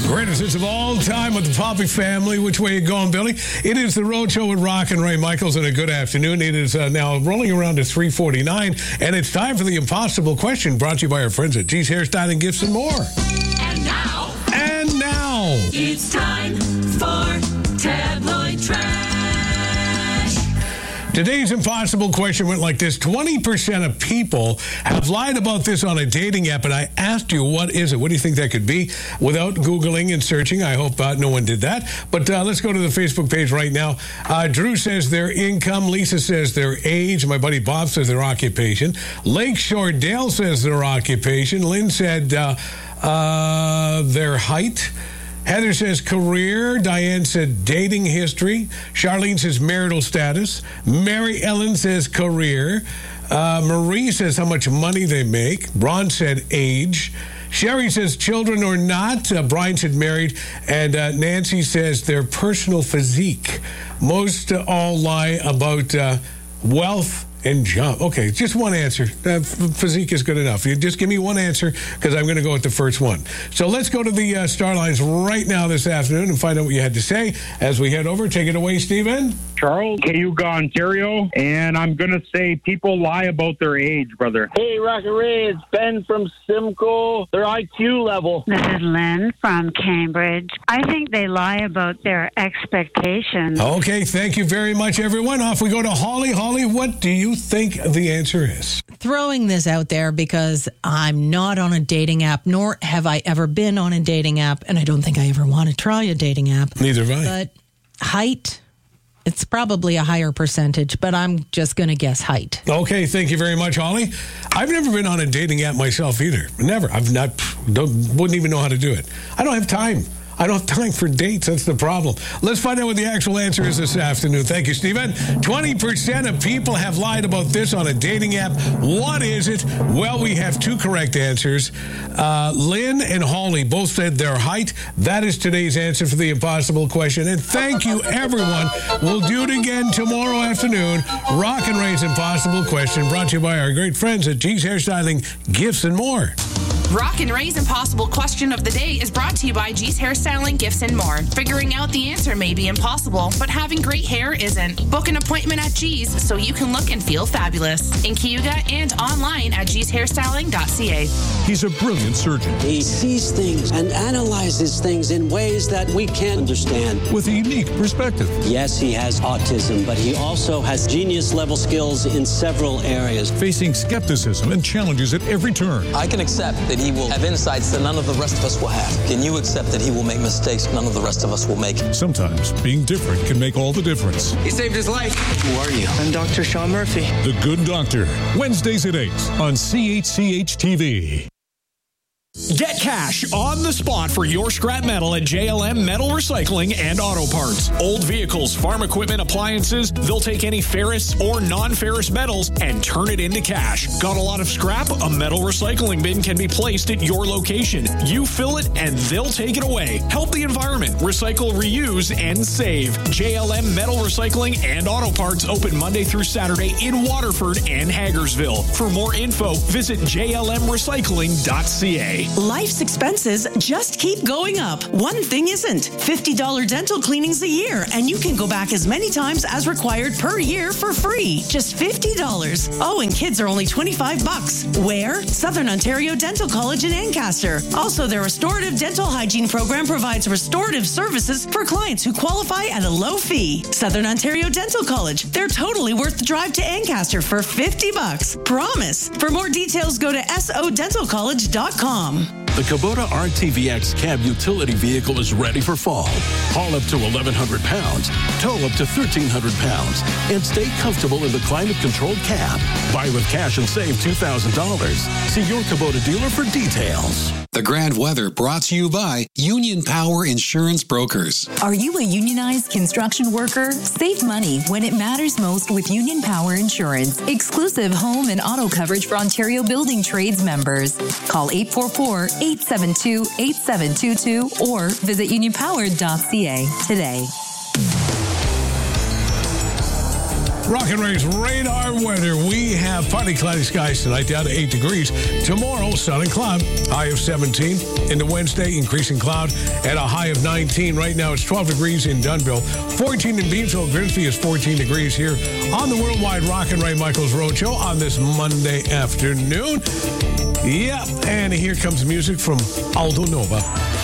Greatest hits of all time with the Poppy family. Which way you going, Billy? It is the Road Show with Rock and Ray Michaels, and a good afternoon. It is now rolling around to 3:49, and it's time for the impossible question, brought to you by our friends at G's Hairstyling, Gifts, and more. And now, it's time for Tabloid Trash. Today's impossible question went like this. 20% of people have lied about this on a dating app, and I asked you, what is it? What do you think that could be? Without Googling and searching, I hope no one did that. But let's go to the Facebook page right now. Drew says their income. Lisa says their age. My buddy Bob says their occupation. Lakeshore Dale says their occupation. Lynn said their height. Heather says career. Diane said dating history. Charlene says marital status. Mary Ellen says career. Marie says how much money they make. Ron said age. Sherry says children or not. Brian said married. And Nancy says their personal physique. Most all lie about wealth and job. Okay, just one answer. Physique is good enough. You just give me one answer, because I'm going to go with the first one. So let's go to the star lines right now this afternoon and find out what you had to say as we head over. Take it away, Stephen. Charles, Cayuga, Ontario, and I'm going to say people lie about their age, brother. Hey, Rock and Ray, it's Ben from Simcoe. Their IQ level. This is Lynn from Cambridge. I think they lie about their expectations. Okay, thank you very much, everyone. Off we go to Holly. Holly, what do you think the answer is? Throwing this out there because I'm not on a dating app, nor have I ever been on a dating app, and I don't think I ever want to try a dating app. Neither have I. But height, it's probably a higher percentage, but I'm just going to guess height. Okay, thank you very much, Holly. I've never been on a dating app myself either. Never. Wouldn't even know how to do it. I don't have time. I don't have time for dates. That's the problem. Let's find out what the actual answer is this afternoon. Thank you, Stephen. 20% of people have lied about this on a dating app. What is it? Well, we have two correct answers. Lynn and Holly both said their height. That is today's answer for the impossible question. And thank you, everyone. We'll do it again tomorrow afternoon. Rock and Ray's Impossible Question, brought to you by our great friends at G's Hairstyling, Gifts, and more. Rock and Ray's Impossible Question of the Day is brought to you by G's Hairstyling, Gifts, and more. Figuring out the answer may be impossible, but having great hair isn't. Book an appointment at G's so you can look and feel fabulous. In Cayuga and online at gshairstyling.ca. He's a brilliant surgeon. He sees things and analyzes things in ways that we can't understand. With a unique perspective. Yes, he has autism, but he also has genius-level skills in several areas. Facing skepticism and challenges at every turn. I can accept that he will have insights that none of the rest of us will have. Can you accept that he will make mistakes none of the rest of us will make? Sometimes being different can make all the difference. He saved his life. Who are you? I'm Dr. Sean Murphy. The Good Doctor. Wednesdays at 8 on CHCH TV. Get cash on the spot for your scrap metal at JLM Metal Recycling and Auto Parts. Old vehicles, farm equipment, appliances, they'll take any ferrous or non-ferrous metals and turn it into cash. Got a lot of scrap? A metal recycling bin can be placed at your location. You fill it and they'll take it away. Help the environment. Recycle, reuse, and save. JLM Metal Recycling and Auto Parts open Monday through Saturday in Waterford and Hagersville. For more info, visit jlmrecycling.ca. Life's expenses just keep going up. One thing isn't. $50 dental cleanings a year, and you can go back as many times as required per year for free. Just $50. Oh, and kids are only $25. Where? Southern Ontario Dental College in Ancaster. Also, their restorative dental hygiene program provides restorative services for clients who qualify at a low fee. Southern Ontario Dental College. They're totally worth the drive to Ancaster for $50. Promise. For more details, go to sodentalcollege.com. The Kubota RTVX cab utility vehicle is ready for fall. Haul up to 1,100 pounds, tow up to 1,300 pounds, and stay comfortable in the climate-controlled cab. Buy with cash and save $2,000. See your Kubota dealer for details. The Grand Weather brought to you by Union Power Insurance Brokers. Are you a unionized construction worker? Save money when it matters most with Union Power Insurance. Exclusive home and auto coverage for Ontario Building Trades members. Call 844-872-8722 or visit unionpower.ca today. Rock and Ray's radar weather. We have partly cloudy skies tonight, down to 8 degrees. Tomorrow, sun and cloud, high of 17. Into Wednesday, increasing cloud at a high of 19. Right now, it's 12 degrees in Dunnville, 14 in Beamsville. Grimsby is 14 degrees here on the Worldwide Rock and Ray Michaels Roadshow on this Monday afternoon. Yeah, and here comes music from Aldo Nova.